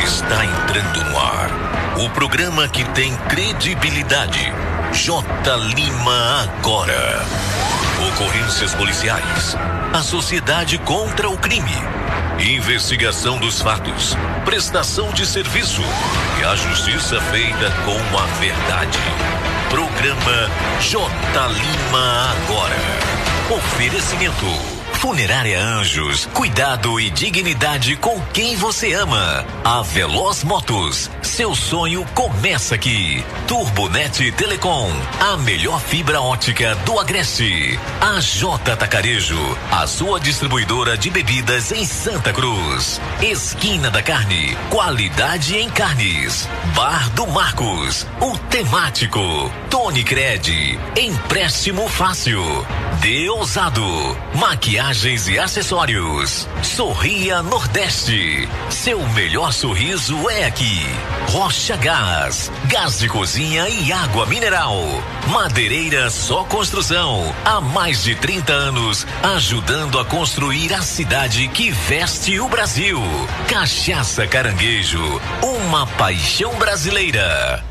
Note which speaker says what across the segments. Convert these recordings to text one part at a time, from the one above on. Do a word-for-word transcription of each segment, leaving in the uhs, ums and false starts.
Speaker 1: Está entrando no ar o programa que tem credibilidade. J. Lima Agora. Ocorrências policiais. A sociedade contra o crime. Investigação dos fatos. Prestação de serviço. E a justiça feita com a verdade. Programa J. Lima Agora. Oferecimento. Funerária Anjos, cuidado e dignidade com quem você ama. A Veloz Motos, seu sonho começa aqui. Turbonet Telecom, a melhor fibra ótica do Agreste. A J Atacarejo, a sua distribuidora de bebidas em Santa Cruz. Esquina da Carne, qualidade em carnes. Bar do Marcos, o temático. Tony Cred, empréstimo fácil. Deusado, maquiagens e acessórios. Sorria Nordeste, seu melhor sorriso é aqui. Rocha Gás, gás de cozinha e água mineral. Madeireira Só Construção, há mais de trinta anos, ajudando a construir a cidade que veste o Brasil. Cachaça Caranguejo, uma paixão brasileira.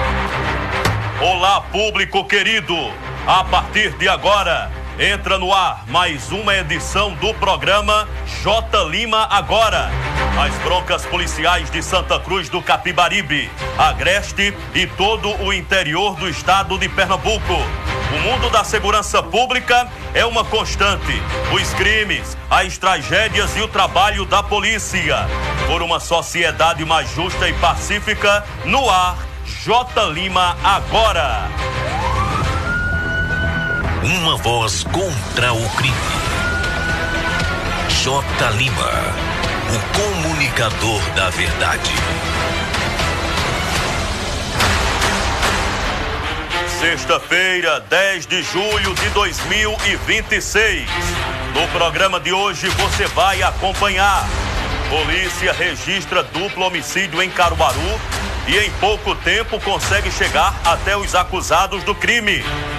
Speaker 2: Olá, público querido, a partir de agora entra no ar mais uma edição do programa J. Lima Agora. As broncas policiais de Santa Cruz do Capibaribe, Agreste e todo o interior do estado de Pernambuco. O mundo da segurança pública é uma constante. Os crimes, as tragédias e o trabalho da polícia. Por uma sociedade mais justa e pacífica, no ar, J. Lima Agora.
Speaker 1: Uma voz contra o crime. J. Lima, o comunicador da verdade.
Speaker 2: Sexta-feira, dez de julho de dois mil e vinte e seis. No programa de hoje você vai acompanhar. Polícia registra duplo homicídio em Caruaru e em pouco tempo consegue chegar até os acusados do crime.